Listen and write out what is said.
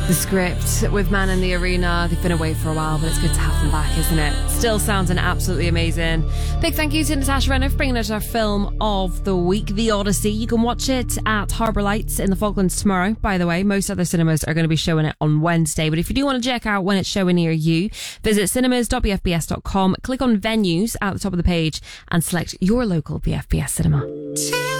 The Script with Man in the Arena. They've been away for a while, but it's good to have them back, isn't it? Still sounding absolutely amazing. Big thank you to Natasha Renner for bringing us our film of the week, The Odyssey. You can watch it at Harbour Lights in the Falklands tomorrow, by the way. Most other cinemas are going to be showing it on Wednesday, but if you do want to check out when it's showing near you, visit cinemas.bfbs.com, click on venues at the top of the page and select your local BFBS cinema.